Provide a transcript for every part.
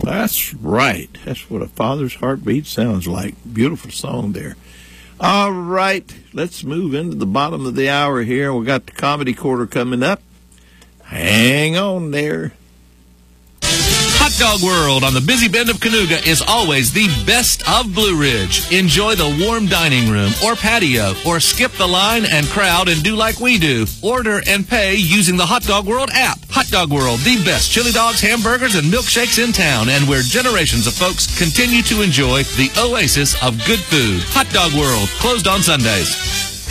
That's right. That's what a father's heartbeat sounds like. Beautiful song there. All right, let's move into the bottom of the hour here. We got the Comedy Quarter coming up. Hang on there. Hot Dog World on the busy bend of Cayuga is always the best of Blue Ridge. Enjoy the warm dining room or patio, or skip the line and crowd and do like we do. Order and pay using the Hot Dog World app. Hot Dog World, the best chili dogs, hamburgers, and milkshakes in town, and where generations of folks continue to enjoy the oasis of good food. Hot Dog World, closed on Sundays.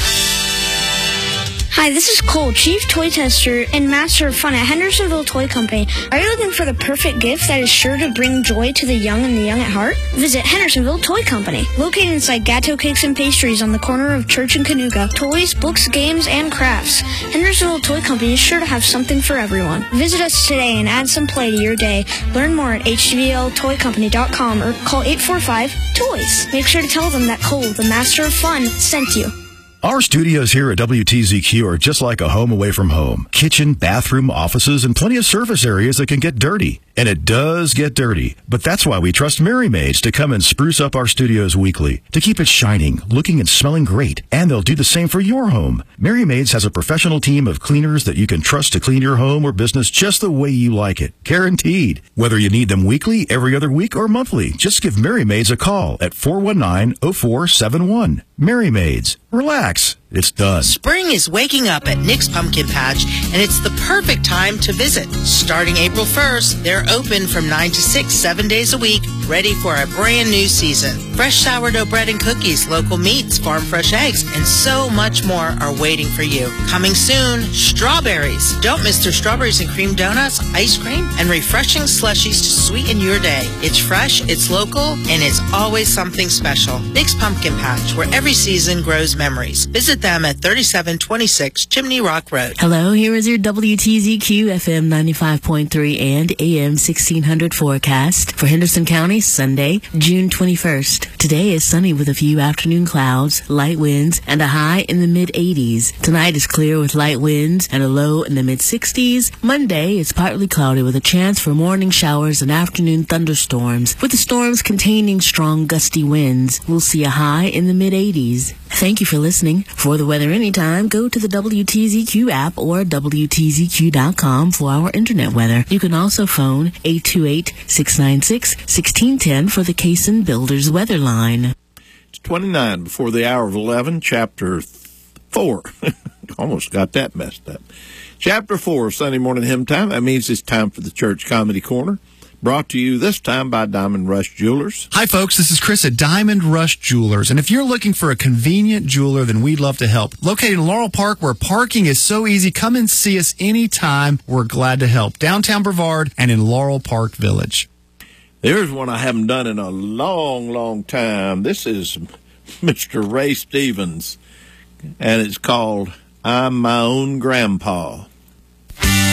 Hi, this is Cole, Chief Toy Tester and Master of Fun at Hendersonville Toy Company. Are you looking for the perfect gift that is sure to bring joy to the young and the young at heart? Visit Hendersonville Toy Company. Located inside Gatto Cakes and Pastries on the corner of Church and Cayuga. Toys, books, games, and crafts. Hendersonville Toy Company is sure to have something for everyone. Visit us today and add some play to your day. Learn more at hvltoycompany.com or call 845-TOYS. Make sure to tell them that Cole, the Master of Fun, sent you. Our studios here at WTZQ are just like a home away from home. Kitchen, bathroom, offices, and plenty of surface areas that can get dirty. And it does get dirty. But that's why we trust Merry Maids to come and spruce up our studios weekly, to keep it shining, looking and smelling great. And they'll do the same for your home. Merry Maids has a professional team of cleaners that you can trust to clean your home or business just the way you like it. Guaranteed. Whether you need them weekly, every other week, or monthly, just give Merry Maids a call at 419-0471. Merry Maids. Relax. It's done. Spring is waking up at Nick's Pumpkin Patch, and it's the perfect time to visit. Starting April 1st, they're open from 9 to 6, 7 days a week, ready for a brand new season. Fresh sourdough bread and cookies, local meats, farm fresh eggs, and so much more are waiting for you. Coming soon, strawberries. Don't miss their strawberries and cream donuts, ice cream, and refreshing slushies to sweeten your day. It's fresh, it's local, and it's always something special. Nick's Pumpkin Patch, where every season grows memories. Visit them at 3726 Chimney Rock Road. Hello, here is your WTZQ FM 95.3 and AM 1600 forecast for Henderson County, Sunday, June 21st. Today is sunny with a few afternoon clouds, light winds, and a high in the mid-80s. Tonight is clear with light winds and a low in the mid-60s. Monday is partly cloudy with a chance for morning showers and afternoon thunderstorms, with the storms containing strong gusty winds. We'll see a high in the mid-80s. Thank you for listening. For the weather anytime, go to the WTZQ app or WTZQ.com for our internet weather. You can also phone 828-696-1610 for the Cason Builders weather line. It's 29 before the hour of 11, Chapter 4. Almost got that messed up. Chapter 4, Sunday morning hymn time. That means it's time for the Church Comedy Corner. Brought to you this time by Diamond Rush Jewelers. Hi, folks. This is Chris at Diamond Rush Jewelers. And if you're looking for a convenient jeweler, then we'd love to help. Located in Laurel Park, where parking is so easy, come and see us anytime. We're glad to help. Downtown Brevard and in Laurel Park Village. There's one I haven't done in a long, long time. This is Mr. Ray Stevens, and it's called I'm My Own Grandpa.